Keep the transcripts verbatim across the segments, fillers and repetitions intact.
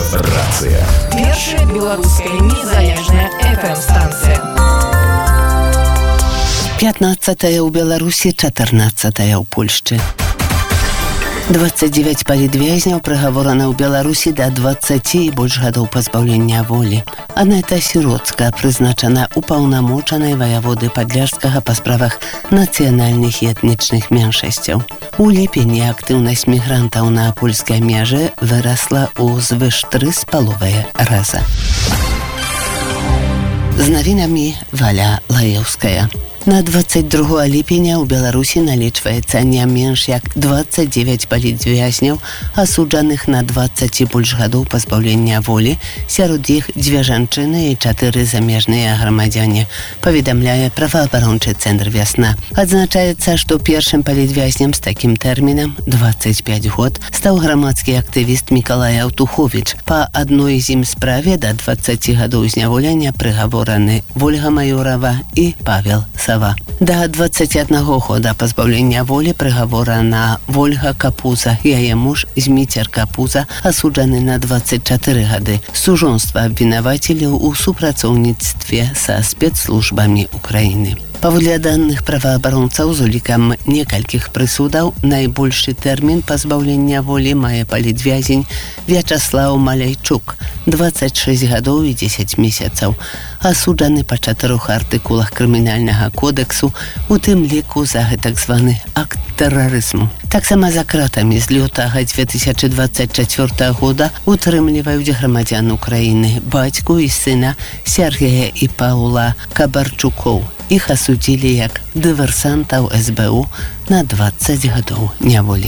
Рацыя. Першая беларуская незалежная эф эм-станцыя. пятнадцатая ў Беларусі, чатырнаццатая ў Польшчы. двадцать девять палітвязняў прыгаворана ў Беларусі да дваццаці і больш гадоў пазбаўлення волі. Анета Сіроцка прызначана упаўнамочанай ваяводы Падляшскага па справах нацыянальных і этнічных меншасцяў. У ліпені актыўнасць мігрантаў на польскай межы вырасла ў звыш тры з паловай раза. З навінамі Валя Лаеўская. На двадцать другое ліпеня ў Беларусі налічваецца не менш як двадцать девять палітвязняў, асуджаных на двадцать і больш гадоў пазбаўлення волі, сярод іх дзве жанчыны і чатыры замежныя грамадзяне, паведамляе праваабарончы цэнтр «Вясна». Адзначаецца, што першым палітвязням з такім тэрмінам двадцать пять год стаў грамадскі актывіст Мікалай Аўтуховіч. Па адной з ім справе да дваццаці гадоў зняволення прыгавораны Вольга Маёрава і Павел Савченко. Да двадцаці аднаго года пазбаўлення волі прыгаворана Вольга Капуза, яе муж Зміцер Капуза, асуджаны на двадцать чатыры гады. Сужонства абвінавацілі ў супрацоўніцтве са спецслужбамі Украіны. Паводле даных праваабаронцаў, з улікам некалькіх прысудаў, найбольшы тэрмін пазбаўлення волі мае палітвязень Вячаслаў Маляйчук, двадцать шесть гадоў і дзесяць месяцаў, асуджаны па чатырох артыкулах крымінальнага кодексу, у тым ліку за гэтак званы акт тэрарызму. Таксама за кратамі з лютага две тысячы двадцать чацвёртага года утрымліваюць грамадзян Украіны, бацьку і сына Сергея і Паула Кабарчукоў. Іх асудзілі як дыверсантаў эс бэ у на двадцать гадоў няволі.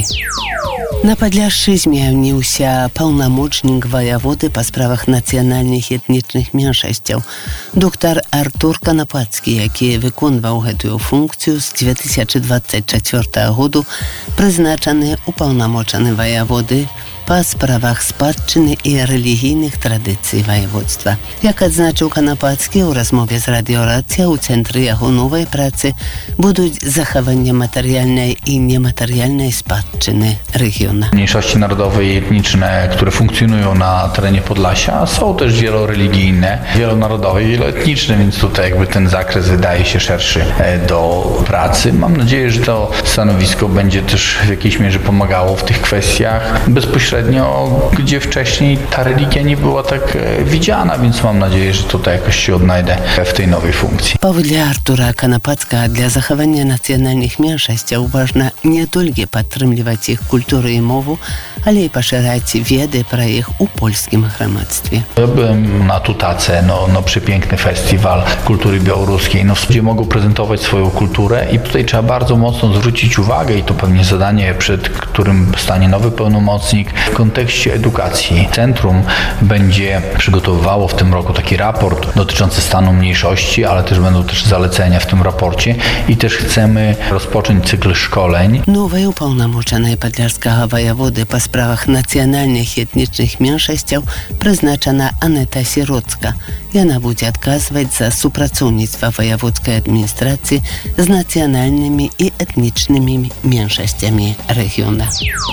На Падляшшы змяніўся паўнамочнік ваяводы па справах нацыянальных і этнічных меншасцяў. Доктар Артур Канапацкі, які выконваў гэтую функцыю з две тысячы двадцать чацвёртага году, прызначаны упаўнамочаны ваяводы па справах спадчыны і рэлігійных традыцый ваяводства. Як адзначыў Канапацкі ў размове з радыёрацыя, у цэнтры яго новай працы будуць захаванне матэрыяльнай і нематэрыяльнай спадчыны рэгіёна. Mniejszości narodowe i etniczne, które funkcjonują na terenie Podlasia, są też wieloreligijne, wielonarodowe i wieloetniczne, więc tutaj jakby ten zakres wydaje się szerszy do pracy. Mam nadzieję, że to stanowisko będzie też w jakiejś mierze pomagało w tych kwestiach bezpośrednio, gdzie wcześniej ta religia nie była tak widziana, więc mam nadzieję, że tutaj jakoś się odnajdę w tej nowej funkcji. Паводле Артура Канапацкага, для захавання нацыянальных меншасцяў важна не толькі падтрымліваць іх культуру і mowę, ale i poszerzać wiedzy про ich u polskim громадстве. Ja byłem na Tutace, no, no przepiękny festiwal kultury białoruskiej, no, gdzie mogą prezentować swoją kulturę i tutaj trzeba bardzo mocno zwrócić uwagę i to pewnie zadanie, przed którym stanie nowy pełnomocnik w kontekście edukacji. Centrum będzie przygotowywało w tym roku taki raport dotyczący stanu mniejszości, ale też będą też zalecenia w tym raporcie i też chcemy rozpocząć cykl szkoleń. Новая уполномоченная Падляшскага воеводы по справах нацыянальных і этнічных меншасцяў прызначана Анета Сіроцка. Яна будзе адказваць за супрацоўніцтва ваяводскай адміністрацыі з нацыянальнымі і этнічнымі меншасцямі рэгіёна.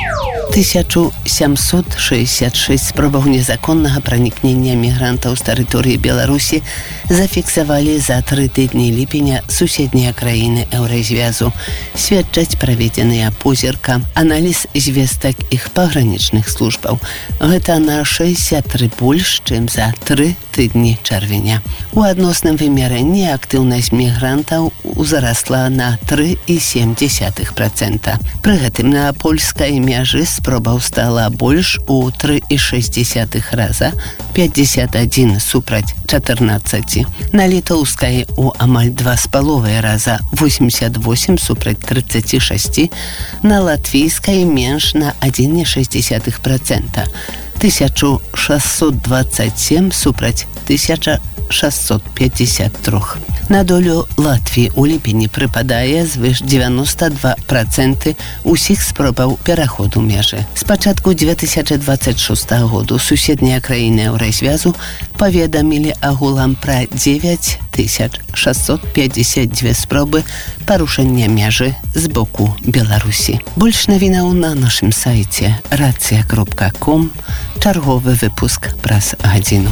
тысяча семьсот шестьдесят шесть спробаў незаконнага пранікнення мігрантаў з тэрыторыі Беларусі зафіксавалі за тры тыдні ліпеня суседнія краіны Еўразвязу. Сведчаць праведзеныя позірка, аналіз звестак іх пагранічных службаў. Гэта на шестьдесят три больш, чым за тры тыдні чэрвеня. У адносным вымярэнні актыўнасць мігрантаў узарасла на тры і сем дзесятых процента. Пры гэтым на польскай мяжы спробаў стала больш у тры і шэсць дзесятых раза, пятьдесят один супраць чатырнаццаці. На літоўскай у амаль два з паловай раза, восемьдесят восемь супраць тридцать шесть, на латвійскай менш на один і шесть десятых процента. тысяча шестьсот двадцать семь супраць тысяча шестьсот пятьдесят три. На долю Латвіі у ліпені прыпадае звыш девяносто два проценты усіх спробаў пераходу межы. З пачатку две тысячи двадцать шестого году суседнія краіны Еўразвязу паведамілі агулам пра девять тысяч шестьсот пятьдесят две спробы парушэння межы з боку Беларусі. Больш навінаў на нашым сайце рацыя кропка ком. Чарговы выпуск праз гадзіну.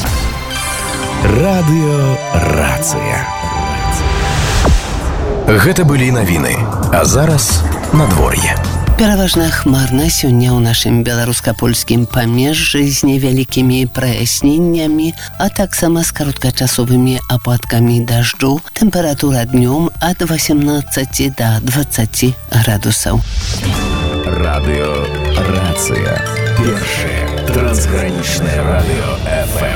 Радыё Рацыя. Гэта былі навіны, а зараз надвор'е. Пераважна хмарна сёння ў нашым беларуска-польскім памежжы з невялікімі праясненнямі, а таксама з кароткачасовымі ападкамі дажджу. Тэмпература днём ад восемнадцати до двадцати градусаў. Радыё Рацыя. Першае трансгранічнае радыё эф эм.